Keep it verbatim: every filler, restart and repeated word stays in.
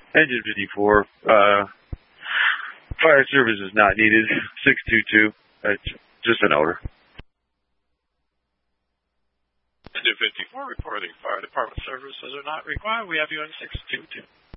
Engine fifty-four. Uh, fire service is not needed. six two two. That's just an odor. Engine fifty-four reporting fire department services are not required. We have you on six two two.